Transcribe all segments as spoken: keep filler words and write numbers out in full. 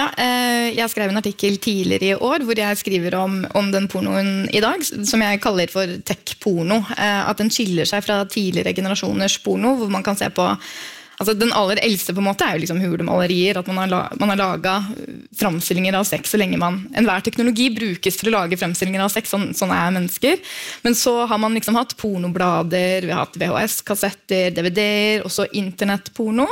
Ja, jeg skrev en artikkel tidligere i år hvor jeg skriver om, om den pornoen i dag, som jeg kaller for tech-porno. At den skiller seg fra tidligere generasjoners porno, hvor man kan se på altså den aller eldste på en måte er jo liksom hulemalerier, at man har, la, man har laget fremstillinger av sex så lenge man, enhver teknologi brukes til å lage fremstillinger av sex, sånn, sånn er mennesker. Men så har man liksom hatt pornoblader, vi har hatt V H S-kassetter, D V D-er, også internettporno.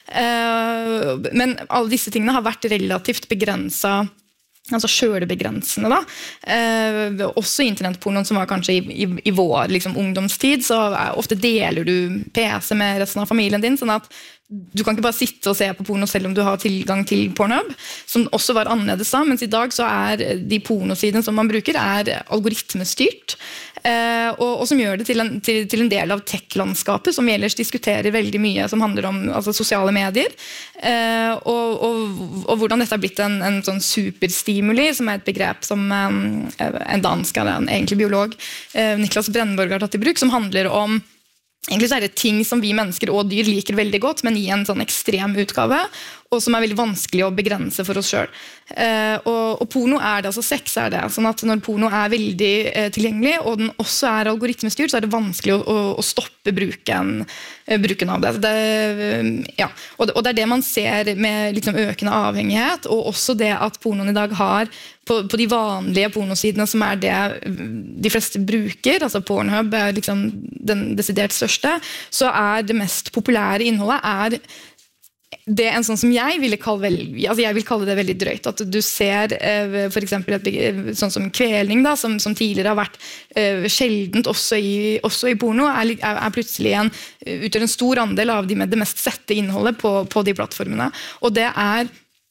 Men alle disse tingene har vært relativt begrenset, altså kjølebegrensende da. Eh, også internettpornoen som var kanskje i, i, i vår liksom, ungdomstid, så er, ofte deler du P C med resten av familien din, sånn at du kan ikke bare sitte og se på porno selv om du har tilgang til Pornhub, som også var annerledes da, mens i dag så er de pornosidene som man bruker er algoritmestyrt, eh, og, og som gjør det til en, til, til en del av tech-landskapet, som ellers diskuterer veldig mye som handler om altså, sosiale medier, eh, og, og, og hvordan dette har blitt en, en sånn superstimuli, som er et begrep som um, en dansk, en egentlig biolog, eh, Niklas Brennborg har tatt i bruk, som handler om egentlig så er det ting som vi mennesker og dyr liker veldig godt, men i en sånn ekstrem utgave, og som er veldig vanskelig å begrense for oss selv. Eh, og, og porno er det, altså sex er det. Sånn at når porno er veldig eh, tilgjengelig, og den også er algoritmestyrt, så er det vanskelig å, å, å stoppe bruken, eh, bruken av det. det ja. og, det og det er det man ser med liksom, økende avhengighet, og også det at pornoen i dag har på, på de vanlige pornosidene, som er det de fleste bruker, altså Pornhub er liksom den desidert største, så er det mest populære innholdet er det er en sånn som jeg ville kalle vel, altså jeg vil kalle det veldig drøyt, at du ser eh, for eksempel et, sånn som kvelning da, som, som tidligere har vært eh, sjeldent også i, også i porno, er, er plutselig en, utgjør en stor andel av de med det mest sette innholdet på, på de plattformene, og det er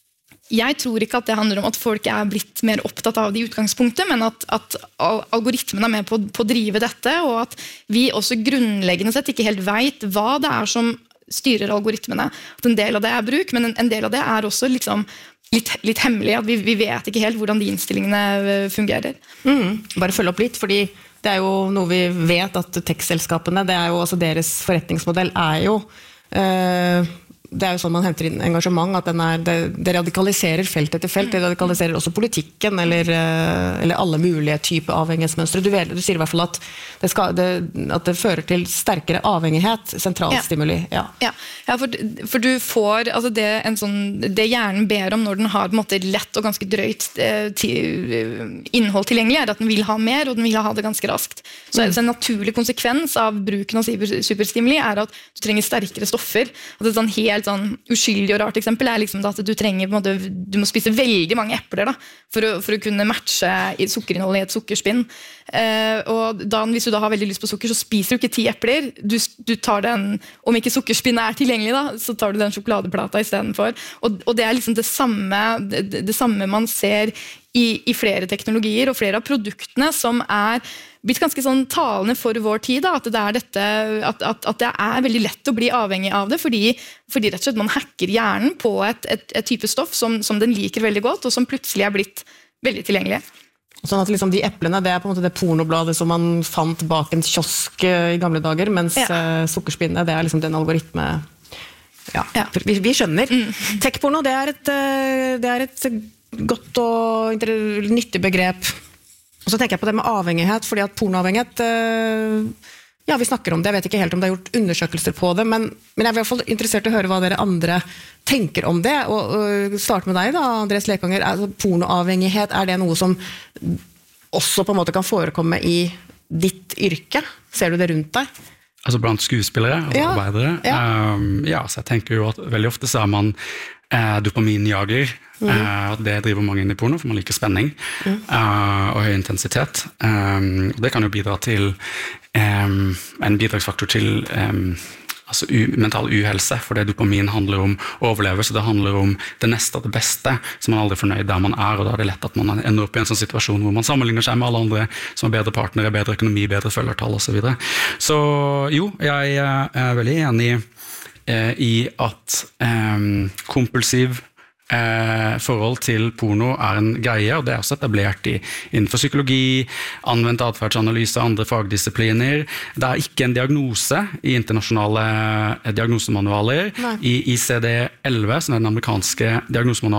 jeg tror ikke at det handler om at folk er blitt mer opptatt av det i utgangspunktet, men at, at algoritmen er med på, på å drive dette, og at vi også grunnleggende sett ikke helt vet hva det er som styrer algoritmene. At en del av det er bruk, men en, en del av det er også liksom litt, litt hemmelig, at vi, vi vet ikke helt hvordan de innstillingene fungerer. Mm, bare følge opp litt, fordi det er jo noe vi vet at tech-selskapene, det er jo, altså deres forretningsmodell er jo øh, det er jo sånn man henter inn engasjement, at den er, det, det radikaliserer felt etter felt, det radikaliserer også politikken, eller, eller alle mulige typer avhengighetsmønstre. Du, du sier i hvert fall at det, skal, det, at det fører til sterkere avhengighet, sentralstimuli. Ja, ja. ja for, for du får altså det, en sånn, det hjernen ber om når den har på en måte lett og ganske drøyt til, innhold tilgjengelig, er at den vil ha mer, og den vil ha det ganske raskt. Så, mm. så en naturlig konsekvens av bruken av superstimuli er at du trenger sterkere stoffer. At det er sånn helt sånn uskyldig og rart eksempel er liksom at du trenger på en måte, du må spise veldig mange epler da, for å, for å kunne matche i sukkerinnholdet i et sukkerspinn. Eh, og da, hvis du da har veldig lyst på sukker, så spiser du ikke ti epler. Du, du tar den, om ikke sukkerspinnet er tilgjengelig da, så tar du den sjokoladeplata i stedet for. Og, og det er liksom det samme, det, det samme man ser i, i flere teknologier og flere av produktene som er blitt ganske sånn talende for vår tid, da, at, det er dette, at, at, at det er veldig lett å bli avhengig av det, fordi, fordi rett og slett man hacker hjernen på et, et, et type stoff som, som den liker veldig godt, og som plutselig er blitt veldig tilgjengelig. Sånn at liksom de eplene, det er på en måte det pornobladet som man fant bak en kiosk i gamle dager, mens ja. sukkerspinnet, det er liksom den algoritme... Ja, ja. Vi, vi skjønner. Mm. Tech-porno, det er et, det er et godt og nyttig begrep. Og så tenker jeg på det med avhengighet, fordi at pornoavhengighet, ja, vi snakker om det, jeg vet ikke helt om det er gjort undersøkelser på det, men, men jeg er i hvert fall interessert i å høre hva dere andre tenker om det, og, og starte med deg da, Andreas Lekanger. Altså, pornoavhengighet, er det noe som også på en måte kan forekomme i ditt yrke? Ser du det rundt deg? Altså blant skuespillere og ja. arbeidere? Ja. Um, ja, så jeg tenker jo at veldig ofte så er man eh, dopaminjager, Mm. Uh, det driver mange inn i porno, for man liker spenning mm. uh, og høy intensitet. Um, det kan jo bidra til um, en bidragsfaktor til um, altså u mental uhelse, for det dopamin handler om overlevelse, det handler om det neste og det beste, så man er aldri fornøyd der man er, og da er det lett at man ender opp i en sånn situasjon hvor man sammenligner seg med alle andre som har bedre partnere, bedre økonomi, bedre følgertall og så videre. Så jo, jeg er veldig enig uh, i at um, kompulsiv Eh, forhold til porno er en greie, og det er også etablert i, innenfor psykologi, anvendt atferdsanalyse og andre fagdisipliner. Det er ikke en diagnose i internasjonale diagnosemanualer. Nei. I I C D elleve, som er den amerikanske diagnosemanualen,